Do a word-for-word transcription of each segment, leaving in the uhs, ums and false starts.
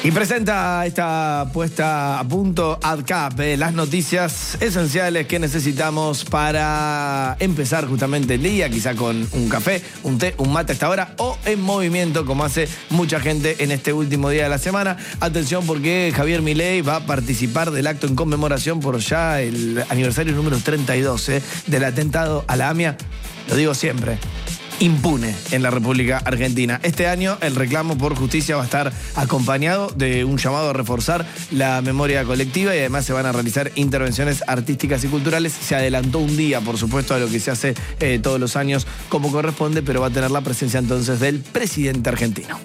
Y presenta esta puesta a punto AdCap, eh, las noticias esenciales que necesitamos para empezar justamente el día, quizá con un café, un té, un mate a esta hora o en movimiento, como hace mucha gente en este último día de la semana. Atención, porque Javier Milei va a participar del acto en conmemoración por ya el aniversario número treinta y dos eh, del atentado a la AMIA. Lo digo siempre, impune en la República Argentina. Este año el reclamo por justicia va a estar acompañado de un llamado a reforzar la memoria colectiva y además se van a realizar intervenciones artísticas y culturales. Se adelantó un día, por supuesto, a lo que se hace eh, todos los años como corresponde, pero va a tener la presencia entonces del presidente argentino.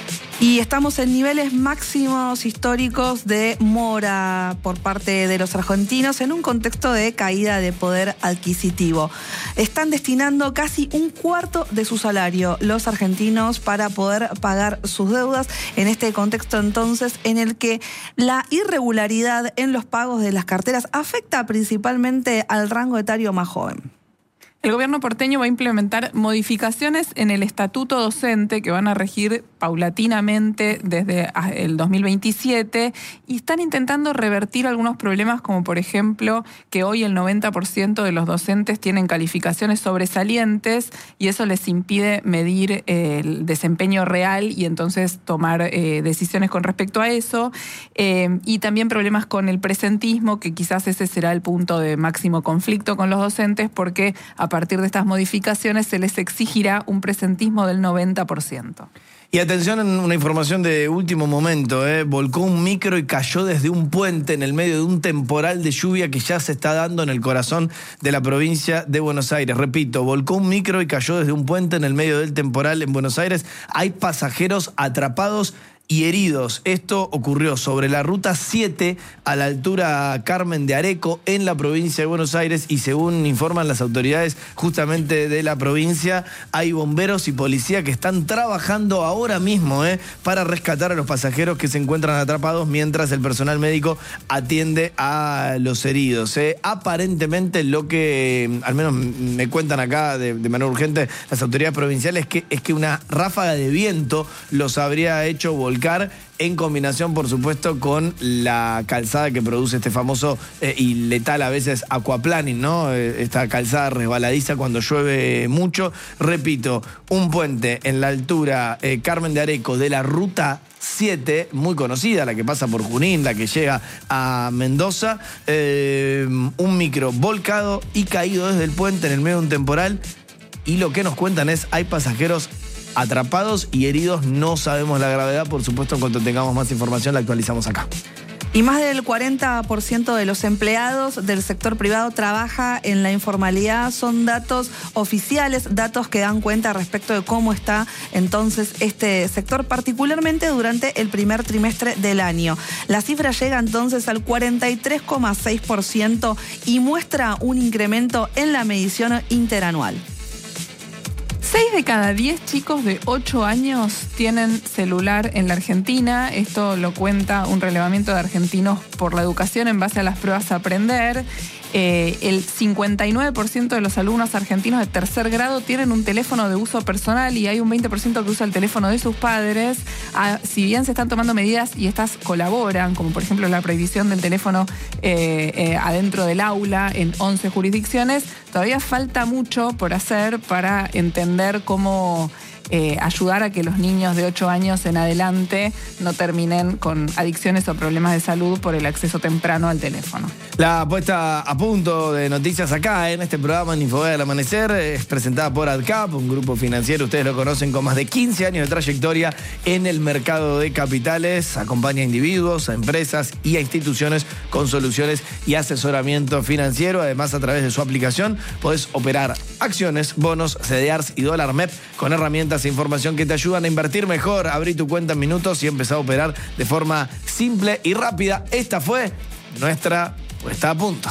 Y estamos en niveles máximos históricos de mora por parte de los argentinos en un contexto de caída de poder adquisitivo. Están destinando casi un cuarto de su salario los argentinos para poder pagar sus deudas en este contexto entonces en el que la irregularidad en los pagos de las carteras afecta principalmente al rango etario más joven. El gobierno porteño va a implementar modificaciones en el estatuto docente que van a regir paulatinamente desde el dos mil veintisiete y están intentando revertir algunos problemas como por ejemplo que hoy el noventa por ciento de los docentes tienen calificaciones sobresalientes y eso les impide medir el desempeño real y entonces tomar eh, decisiones con respecto a eso eh, y también problemas con el presentismo, que quizás ese será el punto de máximo conflicto con los docentes porque a A partir de estas modificaciones se les exigirá un presentismo del noventa por ciento. Y atención, una información de último momento, ¿eh? Volcó un micro y cayó desde un puente en el medio de un temporal de lluvia que ya se está dando en el corazón de la provincia de Buenos Aires. Repito, volcó un micro y cayó desde un puente en el medio del temporal en Buenos Aires. Hay pasajeros atrapados y heridos. Esto ocurrió sobre la ruta siete a la altura Carmen de Areco en la provincia de Buenos Aires y según informan las autoridades justamente de la provincia, hay bomberos y policía que están trabajando ahora mismo eh, para rescatar a los pasajeros que se encuentran atrapados mientras el personal médico atiende a los heridos. Eh. Aparentemente lo que, al menos me cuentan acá de, de manera urgente las autoridades provinciales, que, es que una ráfaga de viento los habría hecho volcar en combinación, por supuesto, con la calzada que produce este famoso eh, y letal a veces aquaplaning, ¿no? Eh, esta calzada resbaladiza cuando llueve mucho. Repito, un puente en la altura eh, Carmen de Areco de la ruta siete, muy conocida, la que pasa por Junín, la que llega a Mendoza, eh, un micro volcado y caído desde el puente en el medio de un temporal. Y lo que nos cuentan es, hay pasajeros atrapados y heridos, no sabemos la gravedad, por supuesto, en cuanto tengamos más información la actualizamos acá. Y más del cuarenta por ciento de los empleados del sector privado trabaja en la informalidad. Son datos oficiales, datos que dan cuenta respecto de cómo está entonces este sector, particularmente durante el primer trimestre del año. La cifra llega entonces al cuarenta y tres coma seis por ciento y muestra un incremento en la medición interanual. seis de cada diez chicos de ocho años tienen celular en la Argentina. Esto lo cuenta un relevamiento de Argentinos por la Educación en base a las pruebas a aprender. Eh, el cincuenta y nueve por ciento de los alumnos argentinos de tercer grado tienen un teléfono de uso personal y hay un veinte por ciento que usa el teléfono de sus padres. Ah, si bien se están tomando medidas y estas colaboran, como por ejemplo la prohibición del teléfono eh, eh, adentro del aula en once jurisdicciones, todavía falta mucho por hacer para entender cómo Eh, ayudar a que los niños de ocho años en adelante no terminen con adicciones o problemas de salud por el acceso temprano al teléfono. La puesta a punto de noticias acá en este programa en Infobay del Amanecer es presentada por AdCap, un grupo financiero, ustedes lo conocen, con más de quince años de trayectoria en el mercado de capitales. Acompaña a individuos, a empresas y a instituciones con soluciones y asesoramiento financiero. Además, a través de su aplicación podés operar acciones, bonos, C D Rs y dólar M E P con herramientas e información que te ayudan a invertir mejor. Abrí tu cuenta en minutos y empezá a operar de forma simple y rápida. Esta fue nuestra puesta a punto.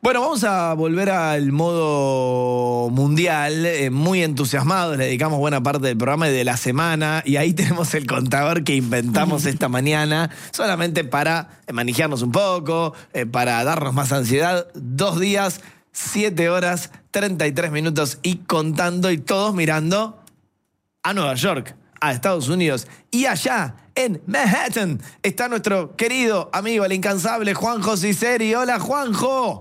Bueno, vamos a volver al modo mundial, eh, muy entusiasmados, le dedicamos buena parte del programa y de la semana, y ahí tenemos el contador que inventamos esta mañana, solamente para manejarnos un poco, eh, para darnos más ansiedad. Dos días, siete horas, treinta y tres minutos y contando, y todos mirando a Nueva York, a Estados Unidos, y allá en Manhattan está nuestro querido amigo, el incansable Juanjo Ciceri. Hola, Juanjo.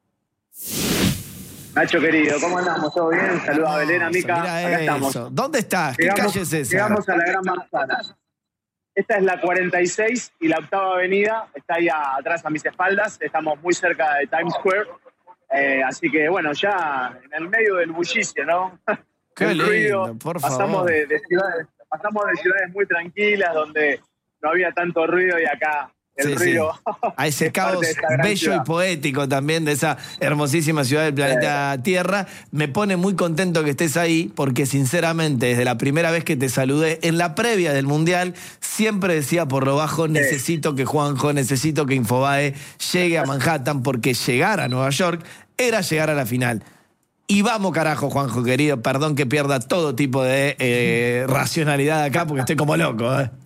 Nacho querido, ¿cómo andamos? ¿Todo bien? Saludos a Belén, a Mica. Mira Acá eso. estamos. ¿Dónde estás? ¿Qué Llegamos, calle es esa? Llegamos a la Gran Manzana. Esta es la cuarenta y seis y la octava avenida. Está ahí atrás a mis espaldas. Estamos muy cerca de Times Square. Eh, así que, bueno, ya en el medio del bullicio, ¿no? Qué el lindo, ruido. por pasamos favor. De, de ciudades, pasamos de ciudades muy tranquilas donde no había tanto ruido y acá el Sí, ruido. sí. A ese es parte caos de esta gran bello ciudad. y poético también de esa hermosísima ciudad del planeta Tierra. Me pone muy contento que estés ahí, porque sinceramente, desde la primera vez que te saludé, en la previa del Mundial, siempre decía por lo bajo, necesito que Juanjo, necesito que Infobae llegue a Manhattan, porque llegar a Nueva York era llegar a la final. Y vamos carajo, Juanjo querido, perdón que pierda todo tipo de eh, racionalidad acá, porque estoy como loco, ¿eh?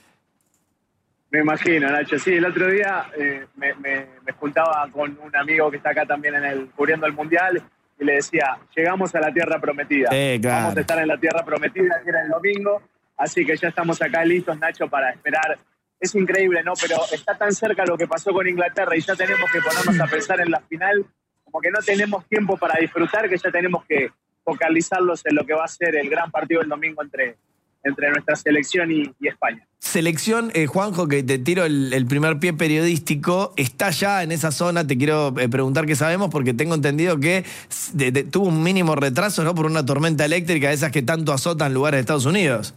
Me imagino, Nacho. Sí, el otro día eh, me, me, me juntaba con un amigo que está acá también en el cubriendo el Mundial y le decía, llegamos a la tierra prometida. Eh, claro. Vamos a estar en la tierra prometida, que era el domingo, así que ya estamos acá listos, Nacho, para esperar. Es increíble, ¿no? Pero está tan cerca lo que pasó con Inglaterra y ya tenemos que ponernos a pensar en la final, como que no tenemos tiempo para disfrutar, que ya tenemos que focalizarlos en lo que va a ser el gran partido del domingo entre, entre nuestra selección y, y España. Selección, eh, Juanjo, que te tiro el, el primer pie periodístico, está ya en esa zona. Te quiero eh, preguntar qué sabemos, porque tengo entendido que de, de, tuvo un mínimo retraso, ¿no? Por una tormenta eléctrica de esas que tanto azotan lugares de Estados Unidos.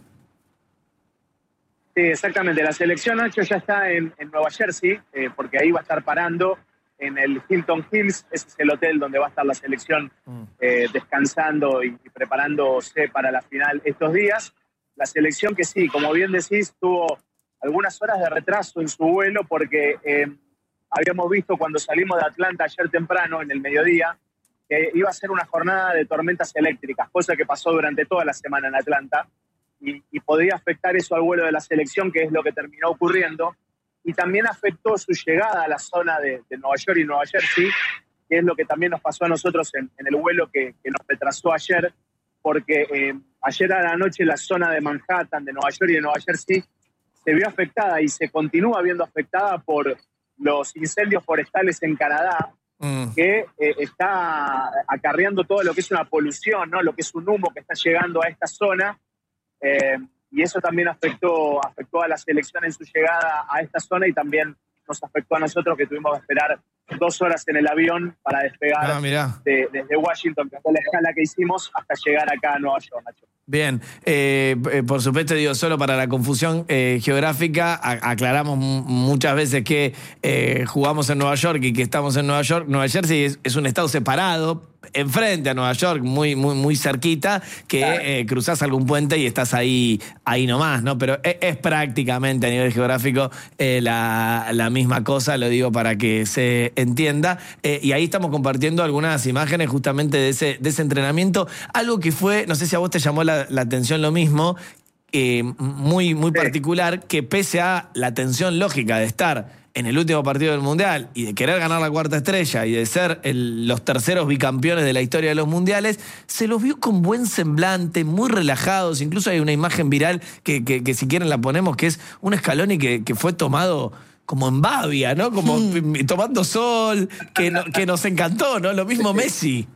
Sí, exactamente. La selección, Nacho, ya está en, en Nueva Jersey, eh, porque ahí va a estar parando en el Hilton Hills. Ese es el hotel donde va a estar la selección eh, descansando y, y preparándose para la final estos días. La selección que sí, como bien decís, tuvo algunas horas de retraso en su vuelo porque eh, habíamos visto cuando salimos de Atlanta ayer temprano, en el mediodía, que iba a ser una jornada de tormentas eléctricas, cosa que pasó durante toda la semana en Atlanta, y, y podría afectar eso al vuelo de la selección, que es lo que terminó ocurriendo, y también afectó su llegada a la zona de, de Nueva York y Nueva Jersey, que es lo que también nos pasó a nosotros en, en el vuelo que, que nos retrasó ayer, porque eh, ayer a la noche la zona de Manhattan, de Nueva York y de Nueva Jersey se vio afectada y se continúa viendo afectada por los incendios forestales en Canadá, mm. que eh, está acarreando todo lo que es una polución, ¿no? Lo que es un humo que está llegando a esta zona, eh, y eso también afectó, afectó a la selección en su llegada a esta zona, y también nos afectó a nosotros, que tuvimos que esperar dos horas en el avión para despegar ah, de, desde Washington, que fue la escala que hicimos, hasta llegar acá a Nueva York, Nacho. Bien, eh, por supuesto, digo, solo para la confusión eh, geográfica, a, aclaramos m- muchas veces que eh, jugamos en Nueva York y que estamos en Nueva York. Nueva Jersey es, es un estado separado, enfrente a Nueva York, muy, muy, muy cerquita, que claro. eh, cruzás algún puente y estás ahí, ahí nomás, ¿no? Pero es, es prácticamente a nivel geográfico eh, la, la misma cosa, lo digo para que se entienda. Eh, y ahí estamos compartiendo algunas imágenes justamente de ese, de ese entrenamiento. Algo que fue, no sé si a vos te llamó la, la atención lo mismo, eh, muy, muy sí. particular, que pese a la tensión lógica de estar en el último partido del Mundial y de querer ganar la cuarta estrella y de ser el, los terceros bicampeones de la historia de los Mundiales, se los vio con buen semblante, muy relajados. Incluso hay una imagen viral que, que, que si quieren la ponemos, que es un Scaloni que, que fue tomado como en Bavia, ¿no? Como mm. tomando sol, que, no, que nos encantó, ¿no? Lo mismo Messi.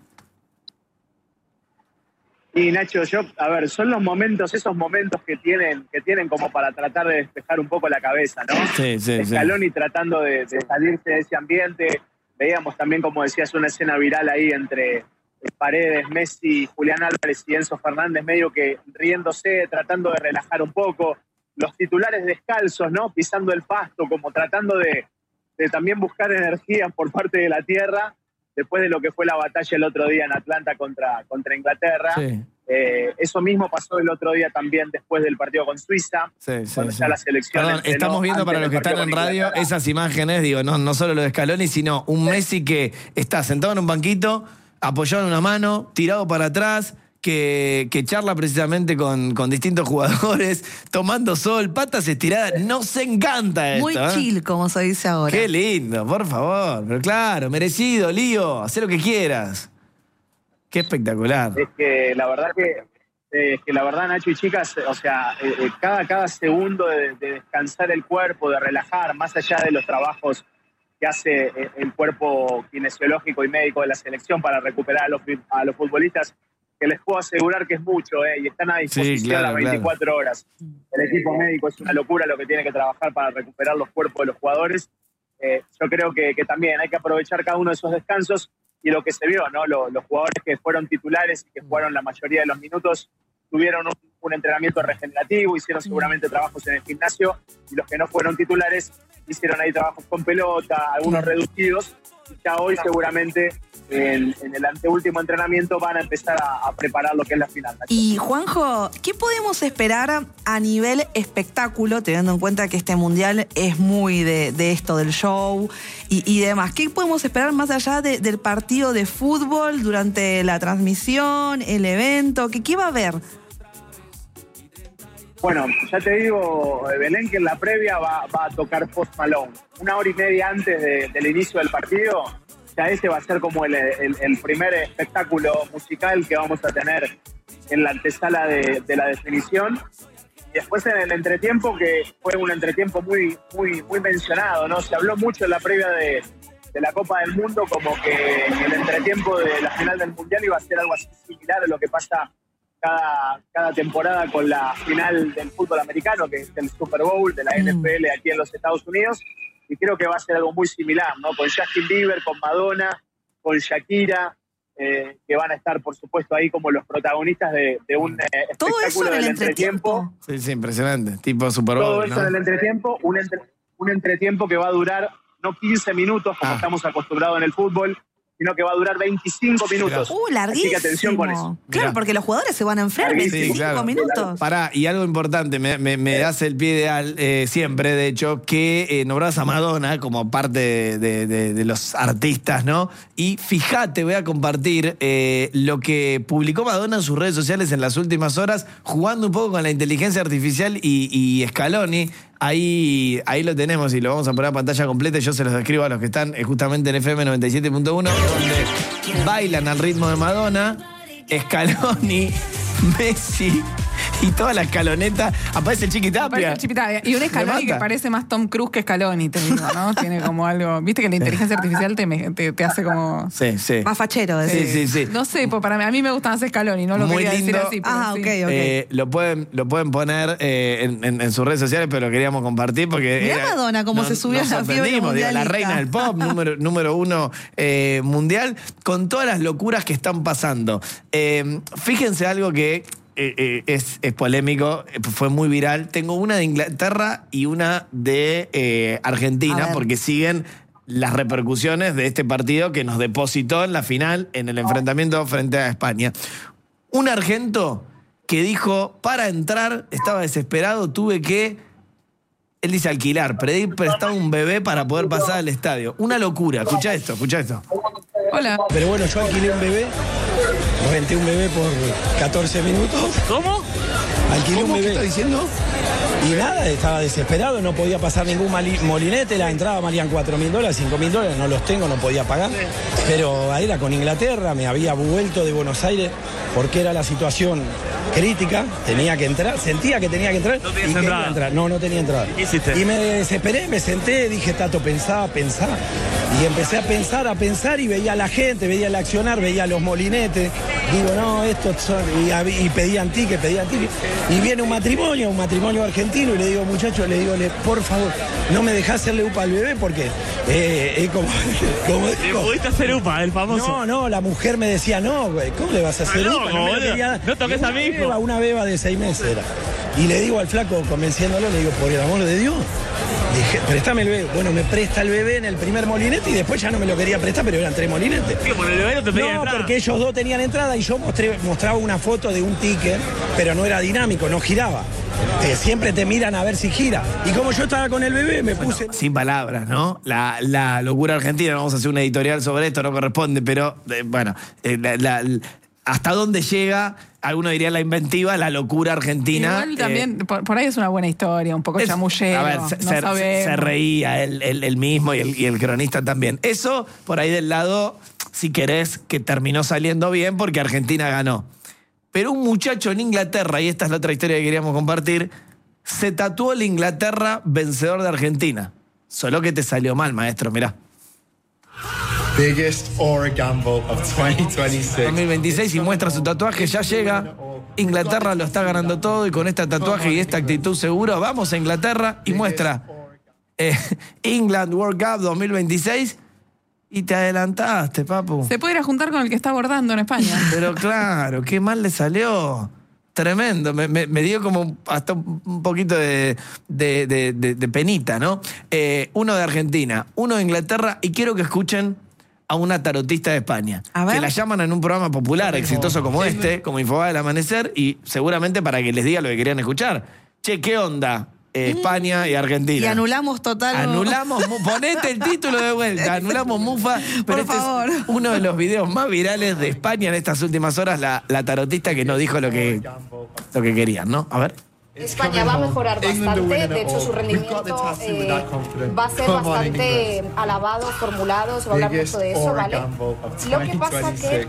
Y Nacho, yo, a ver, son los momentos, esos momentos que tienen, que tienen como para tratar de despejar un poco la cabeza, ¿no? Sí, sí, Scaloni sí. tratando de, de salirse de ese ambiente. Veíamos también, como decías, una escena viral ahí entre Paredes, Messi, Julián Álvarez y Enzo Fernández, medio que riéndose, tratando de relajar un poco. Los titulares descalzos, ¿no? Pisando el pasto, como tratando de, de también buscar energía por parte de la tierra. después de lo que fue la batalla el otro día en Atlanta contra, contra Inglaterra. Sí. Eh, eso mismo pasó el otro día también después del partido con Suiza, Sí, sí, cuando sí. ya la selección Perdón, entrenó estamos viendo antes para los del que están partido en con radio Inglaterra. esas imágenes, digo, no, no solo lo de Scaloni, sino un Messi que está sentado en un banquito, apoyado en una mano, tirado para atrás, que, que charla precisamente con, con distintos jugadores, tomando sol, patas estiradas. Nos encanta esto. Muy ¿eh? chill, como se dice ahora. Qué lindo, por favor. Pero claro, merecido, Lío, haz lo que quieras. Qué espectacular. Es que la verdad que, eh, que la verdad, Nacho y chicas, o sea, eh, eh, cada, cada segundo de, de descansar el cuerpo, de relajar, más allá de los trabajos que hace eh, el cuerpo kinesiológico y médico de la selección para recuperar a los, a los futbolistas, que les puedo asegurar que es mucho, eh, y están a disposición Sí, claro, las veinticuatro claro. horas. El equipo médico es una locura lo que tiene que trabajar para recuperar los cuerpos de los jugadores. Eh, yo creo que, que también hay que aprovechar cada uno de esos descansos y lo que se vio, ¿no? Los, los jugadores que fueron titulares y que jugaron la mayoría de los minutos tuvieron un, un entrenamiento regenerativo, hicieron seguramente trabajos en el gimnasio, y los que no fueron titulares hicieron ahí trabajos con pelota, algunos reducidos, y ya hoy seguramente en, en el anteúltimo entrenamiento van a empezar a, a preparar lo que es la final. Y Juanjo, ¿qué podemos esperar a nivel espectáculo, teniendo en cuenta que este mundial es muy de, de esto, del show y, y demás? ¿Qué podemos esperar más allá de, del partido de fútbol durante la transmisión, el evento? ¿Qué, qué va a haber? Bueno, ya te digo, Belén, que en la previa va, va a tocar Post Malone. Una hora y media antes de, del inicio del partido, ya ese va a ser como el, el, el primer espectáculo musical que vamos a tener en la antesala de, de la definición. Y después en el entretiempo, que fue un entretiempo muy, muy, muy mencionado, ¿no? Se habló mucho en la previa de, de la Copa del Mundo como que el entretiempo de la final del Mundial iba a ser algo así similar a lo que pasa Cada, cada temporada con la final del fútbol americano, que es el Super Bowl de la N F L aquí en los Estados Unidos, y creo que va a ser algo muy similar, ¿no? Con Justin Bieber, con Madonna, con Shakira, eh, que van a estar, por supuesto, ahí como los protagonistas de, de un eh, Todo eso espectáculo en el del entretiempo. entretiempo. Sí, sí, impresionante. Tipo Super Bowl, Todo eso ¿no? en el entretiempo, un, entre, un entretiempo que va a durar no quince minutos, como Ah. estamos acostumbrados en el fútbol, sino que va a durar veinticinco minutos. Uh, larguísimo. Así que atención con eso. Claro, Mirá. porque los jugadores se van a enfriar Larguísimo. veinticinco Sí, claro. minutos. Pará, y algo importante, me, me, me das el pie ideal eh, siempre, de hecho, que eh, nombrás a Madonna como parte de, de- de- de los artistas, ¿no? Y fíjate, voy a compartir eh, lo que publicó Madonna en sus redes sociales en las últimas horas, jugando un poco con la inteligencia artificial y, y Scaloni. Ahí, ahí lo tenemos y lo vamos a poner a pantalla completa y yo se los describo a los que están eh, justamente en F M noventa y siete punto uno, donde bailan al ritmo de Madonna, Scaloni, Messi y toda la escaloneta. Aparece el Chiquitapia. Parece Chiquitapia. Y un Me Scaloni que mata. parece más Tom Cruise que Scaloni, te digo, ¿no? Tiene como algo... Viste que la inteligencia artificial te, me- te, te hace como... Sí, sí. Más fachero, Sí, decís. sí, sí. No sé, pues para mí, a mí me gusta más Scaloni, no lo Muy quería lindo. decir así. pero Ah, sí. ok, ok. Eh, lo, pueden, lo pueden poner eh, en, en- en sus redes sociales, pero lo queríamos compartir porque... Mirá era- Madonna cómo nos- se subió nos a la fiebre sorprendimos, digo, la mundialista. reina del pop, número, número uno eh, mundial, con todas las locuras que están pasando. Eh, fíjense algo que eh, eh, es, es polémico, eh, fue muy viral. Tengo una de Inglaterra y una de eh, A Argentina, ver. porque siguen las repercusiones de este partido que nos depositó en la final, en el enfrentamiento frente a España. Un argento que dijo, para entrar, estaba desesperado, tuve que, él dice alquilar, pedir prestado un bebé para poder pasar al estadio. Una locura, escucha esto, escucha esto. Hola. Pero bueno, yo alquilé un bebé, renté un bebé por catorce minutos. ¿Cómo? Alquilé un ¿Qué bebé. está diciendo? Y nada, estaba desesperado, no podía pasar ningún mali- molinete, la entrada valían cuatro mil dólares, cinco mil dólares, no los tengo, no podía pagar. Pero ahí era con Inglaterra, me había vuelto de Buenos Aires porque era la situación crítica, tenía que entrar, sentía que tenía que entrar. ¿No tenías y quería entrada? entrar. No, no tenía entrada. ¿Qué hiciste? Y me desesperé, me senté, dije, Tato, pensá, pensá. Y empecé a pensar, a pensar y veía a la gente, veía el accionar, veía los molinetes. Digo, no, estos son... Y, hab- y pedían tickets, pedían tickets. Y viene un matrimonio, un matrimonio argentino, y le digo, muchachos, le digo, le- por favor, no me dejás hacerle upa al bebé porque eh, es como... como Le digo, pudiste hacer upa, el famoso. no, no, la mujer me decía, no, güey, ¿cómo le vas a hacer Ah, upa? no, me lo boludo. quería- No toques Una a mi hijo. beba, Una beba de seis meses era. Y le digo al flaco, convenciéndolo, le digo, por el amor de Dios, Dije, préstame el bebé. Bueno, me presta el bebé en el primer molinete y después ya no me lo quería prestar, pero eran tres molinetes. ¿Qué, por el bebé no te pedían No, entrada? porque ellos dos tenían entrada y yo mostré, mostraba una foto de un ticket, pero no era dinámico, no giraba. Eh, siempre te miran a ver si gira. Y como yo estaba con el bebé, me puse... Bueno, sin palabras, ¿no? La, la locura argentina, vamos a hacer una editorial sobre esto, no corresponde, pero eh, bueno, eh, la, la, hasta dónde llega, alguno diría la inventiva, la locura argentina. Igual también, eh, por, por ahí es una buena historia, un poco es, chamullero. A ver, se, no se, sabemos. se reía él, él, él mismo y el, y el cronista también. Eso, por ahí del lado, si querés, que terminó saliendo bien porque Argentina ganó. Pero un muchacho en Inglaterra, y esta es la otra historia que queríamos compartir, se tatuó la Inglaterra vencedor de Argentina. Solo que te salió mal, maestro, mirá. Biggest Aura gamble of twenty twenty-six. dos mil veintiséis y muestra su tatuaje, ya llega. Inglaterra lo está ganando todo y con este tatuaje y esta actitud seguro, vamos a Inglaterra y muestra eh, England World Cup dos mil veintiséis y te adelantaste, papu. Se puede ir a juntar con el que está abordando en España. Pero claro, qué mal le salió. Tremendo, me, me, me dio como hasta un poquito de, de, de, de, de penita, ¿no? Eh, uno de Argentina, uno de Inglaterra y quiero que escuchen a una tarotista de España. A ver. Que la llaman en un programa popular, exitoso como este, como Infobae del Amanecer, y seguramente para que les diga lo que querían escuchar. Che, ¿qué onda? Eh, España y Argentina. Y anulamos total. Anulamos, mu- ponete el título de vuelta, anulamos Mufa. Pero Por este favor. es uno de los videos más virales de España en estas últimas horas, la, la tarotista que no dijo lo que, lo que querían, ¿no? A ver. España va a mejorar bastante, de hecho su rendimiento eh, va a ser bastante alabado, formulado, se va a hablar mucho de eso, ¿vale? Lo que pasa que,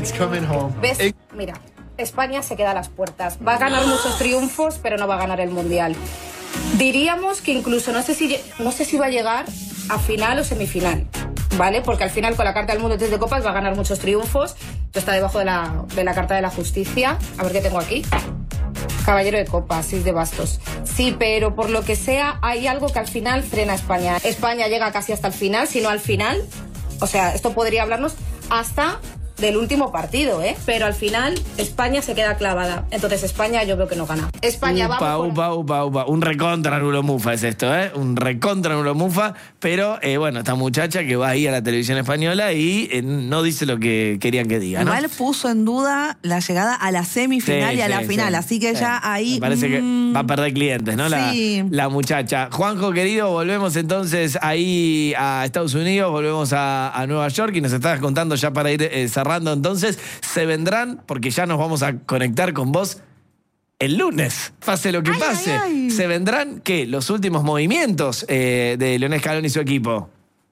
¿ves? Mira, España se queda a las puertas, va a ganar muchos triunfos, pero no va a ganar el Mundial. Diríamos que incluso no sé si, no sé si va a llegar a final o semifinal, ¿vale? Porque al final con la Carta del Mundo tres de Copas va a ganar muchos triunfos, esto está debajo de la, de la Carta de la Justicia, a ver qué tengo aquí. Caballero de Copas, seis de bastos. Sí, pero por lo que sea, hay algo que al final frena a España. España llega casi hasta el final, si no al final. O sea, esto podría hablarnos hasta del último partido, ¿eh? Pero al final España se queda clavada. Entonces España yo creo que no gana. España va upa, a mejorar. upa, upa, upa. Un recontra nulo mufa es esto, ¿eh? Un recontra nulo mufa. Pero, eh, bueno, esta muchacha que va ahí a la televisión española y eh, no dice lo que querían que diga, ¿no? Igual puso en duda la llegada a la semifinal Sí, y a la sí, final, sí. así que Sí. ya ahí... Me parece que mm, va a perder clientes, ¿no? La, sí. la muchacha. Juanjo, querido, volvemos entonces ahí a Estados Unidos, volvemos a, a Nueva York y nos estabas contando ya para ir eh, cerrando entonces. Se vendrán, porque ya nos vamos a conectar con vos el lunes, pase lo que Ay, pase. ay, ay. Se vendrán, ¿qué? Los últimos movimientos eh, de Leonel Scaloni y su equipo.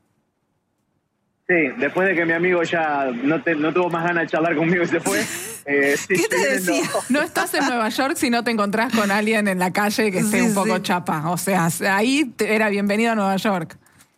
Sí, después de que mi amigo ya no, te- no tuvo más ganas de charlar conmigo y se fue. eh, sí, ¿Qué te se vienen decía? los- No estás en Nueva York si no te encontrás con alguien en la calle que esté Sí, un poco sí. chapa. O sea, ahí te- era bienvenido a Nueva York.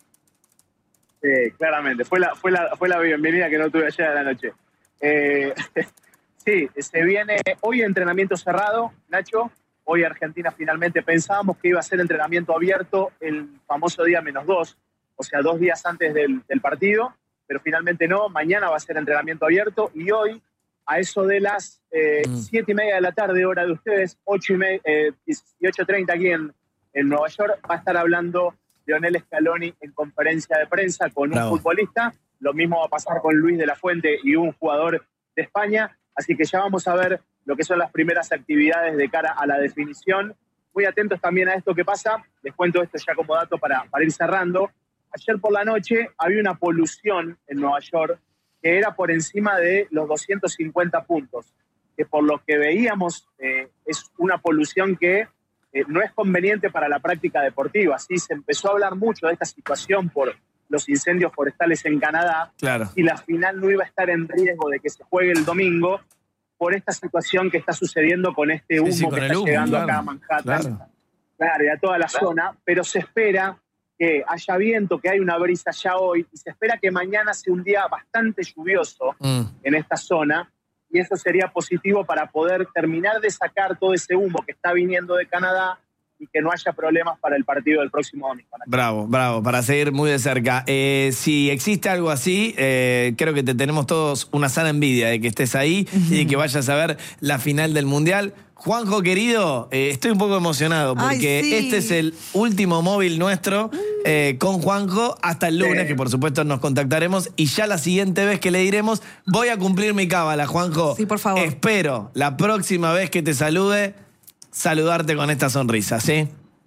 Sí, claramente. Fue la, fue, la, fue la bienvenida que no tuve ayer a la noche. Eh, sí, se viene hoy entrenamiento cerrado, Nacho. Hoy Argentina finalmente pensábamos que iba a ser entrenamiento abierto el famoso día menos dos, o sea, dos días antes del, del partido, pero finalmente no. Mañana va a ser entrenamiento abierto y hoy, a eso de las eh, Mm. siete y media de la tarde, hora de ustedes, ocho y media, eh, dieciocho treinta aquí en, en Nueva York, va a estar hablando Leonel Scaloni en conferencia de prensa con Bravo. un futbolista. Lo mismo va a pasar con Luis de la Fuente y un jugador de España. Así que ya vamos a ver lo que son las primeras actividades de cara a la definición. Muy atentos también a esto que pasa. Les cuento esto ya como dato para, para ir cerrando. Ayer por la noche había una polución en Nueva York que era por encima de los doscientos cincuenta puntos, que por lo que veíamos eh, es una polución que eh, no es conveniente para la práctica deportiva. ¿Sí? Se empezó a hablar mucho de esta situación por los incendios forestales en Canadá, Claro. y la final no iba a estar en riesgo de que se juegue el domingo por esta situación que está sucediendo con este humo Sí, sí, con que el está humo, llegando claro, acá a Manhattan, claro. claro, y a toda la zona, pero se espera que haya viento, que hay una brisa ya hoy, y se espera que mañana sea un día bastante lluvioso Mm. en esta zona, y eso sería positivo para poder terminar de sacar todo ese humo que está viniendo de Canadá y que no haya problemas para el partido del próximo domingo. Bravo, bravo, para seguir muy de cerca. Eh, si existe algo así, eh, creo que te tenemos todos una sana envidia de que estés ahí uh-huh. y de que vayas a ver la final del Mundial. Juanjo, querido, eh, estoy un poco emocionado porque Ay, sí. este es el último móvil nuestro eh, con Juanjo hasta el lunes, sí. que por supuesto nos contactaremos y ya la siguiente vez que le diremos, voy a cumplir mi cábala, Juanjo. Sí, por favor. Espero la próxima vez que te salude, saludarte con esta sonrisa, ¿sí?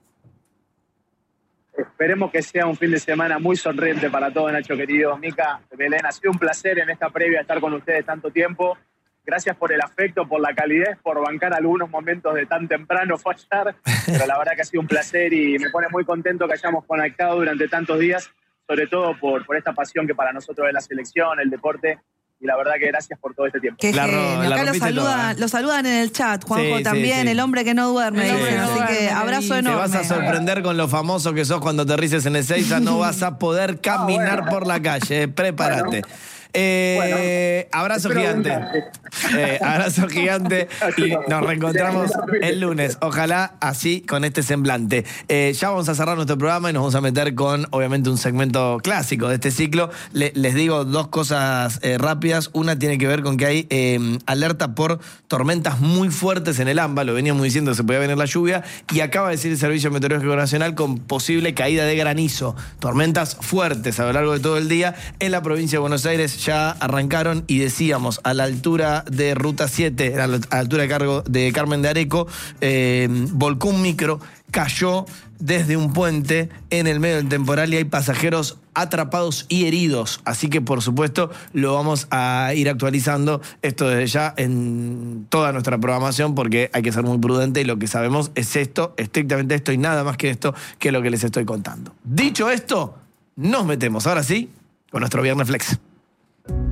Esperemos que sea un fin de semana muy sonriente para todos, Nacho, querido. Mica, Belén, ha sido un placer en esta previa estar con ustedes tanto tiempo. Gracias por el afecto, por la calidez, por bancar algunos momentos de tan temprano fallar. Pero la verdad que ha sido un placer y me pone muy contento que hayamos conectado durante tantos días, sobre todo por, por esta pasión que para nosotros es la selección, el deporte. Y la verdad que gracias por todo este tiempo. Qué la genio. la Acá lo saludan, toda, ¿eh? lo saludan en el chat, Juanjo sí, también, sí, sí. el hombre que no duerme. El dicen, hombre que no así duerme, que abrazo te enorme. Te vas a sorprender con lo famoso que sos cuando aterrices en Ezeiza, no vas a poder caminar Ah, bueno. por la calle, prepárate. Bueno. Eh, Bueno, abrazo espero gigante. Eh, abrazo gigante y nos reencontramos el lunes. Ojalá así con este semblante. Eh, ya vamos a cerrar nuestro programa y nos vamos a meter con, obviamente, un segmento clásico de este ciclo. Le, les digo dos cosas eh, rápidas. Una tiene que ver con que hay eh, alerta por tormentas muy fuertes en el AMBA. Lo veníamos diciendo que se podía venir la lluvia. Y acaba de decir el Servicio Meteorológico Nacional con posible caída de granizo. Tormentas fuertes a lo largo de todo el día en la provincia de Buenos Aires. Ya arrancaron y decíamos a la altura de Ruta siete, a la altura de, cargo de Carmen de Areco, eh, volcó un micro, cayó desde un puente en el medio del temporal y hay pasajeros atrapados y heridos. Así que, por supuesto, lo vamos a ir actualizando esto desde ya en toda nuestra programación porque hay que ser muy prudente y lo que sabemos es esto, estrictamente esto y nada más que esto que lo que les estoy contando. Dicho esto, nos metemos ahora sí con nuestro Viernes Flex.